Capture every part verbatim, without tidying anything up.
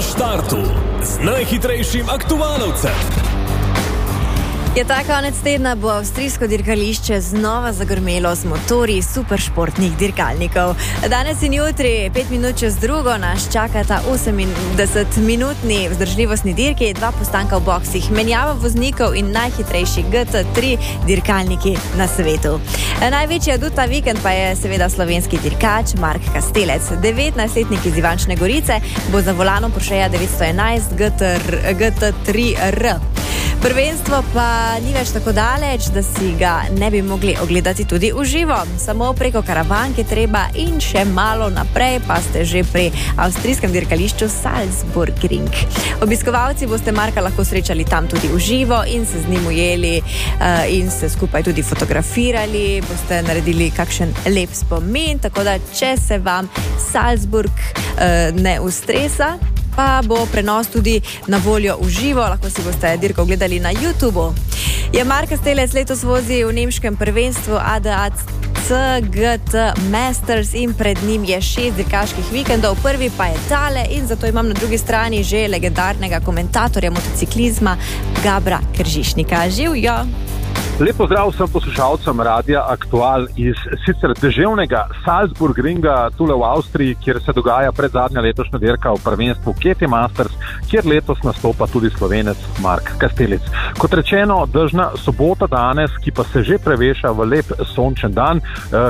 štartu z najhitrejšim aktualcem. Je ta konec tedna bo avstrijsko dirkališče znova zagrmelo z motorji superšportnih dirkalnikov. Danes in jutri, pet minut čez drugo, nas čakata osemdesetminutni vzdržljivostni dirki, dva postanka v boksih, menjava voznikov in najhitrejši G T tri dirkalniki na svetu. Največji adut ta vikend pa je seveda slovenski dirkač Mark Kastelec. devetnajstletnik iz Ivančne Gorice bo za volanom Porscheja devetsto enajst G T tri R. Prvenstvo pa ni več tako daleč, da si ga ne bi mogli ogledati tudi v živo. Samo preko Karavanke treba in še malo naprej, pa ste že pri avstrijskem dirkališču Salzburgring. Obiskovalci boste Marka lahko srečali tam tudi v živo in se z njim ujeli uh, in se skupaj tudi fotografirali. Boste naredili kakšen lep spomin, tako da če se vam Salzburg uh, ne ustresa, pa bo prenos tudi na voljo v živo, lahko si boste dirko gledali na YouTubeu. Je Mark Kastelec letos vozi v nemškem prvenstvu A D A C G T Masters in pred njim je šest dirkaških vikendov, prvi pa je tale in zato imam na drugi strani že legendarnega komentatorja motociklizma Gabra Kržišnika. Živjo! Lep pozdrav vsem poslušalcem Radia Aktual iz sicer deževnega Salzburgringa tule v Avstriji, kjer se dogaja predzadnja letošnja dirka v prvenstvu K T Masters, kjer letos nastopa tudi Slovenec Mark Kastelec. Kot rečeno, dežna sobota danes, ki pa se že preveša v lep sončen dan.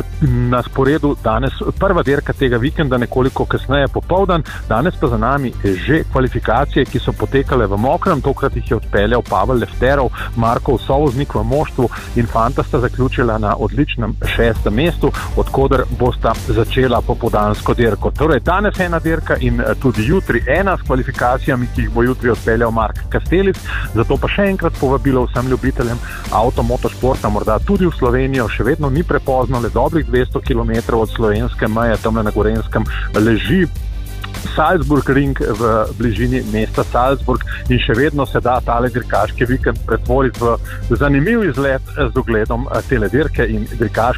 Na sporedu danes prva dirka tega vikenda, nekoliko kasneje popoldan, danes pa za nami že kvalifikacije, ki so potekale v mokrem, tokrat jih je odpeljal Pavel Lefterov, Markov sovoznik v moštvu, in fanta sta zaključila na odličnem šestem mestu, odkoder bosta začela popoldansko dirko. Torej, danes ena dirka in tudi jutri ena s kvalifikacijami, ki jih bo jutri odpeljal Mark Kastelec. Zato pa še enkrat povabilo vsem ljubiteljem avtomotošporta, morda tudi v Slovenijo, še vedno ni prepozno, le dobrih dvesto kilometrov od slovenske meje, tamle na Gorenjskem, leži Salzburgring v bližini mesta Salzburg in še vedno se da tale dirkaški vikend pretvoriti v zanimiv izlet z ogledom tele dirke in dirkaške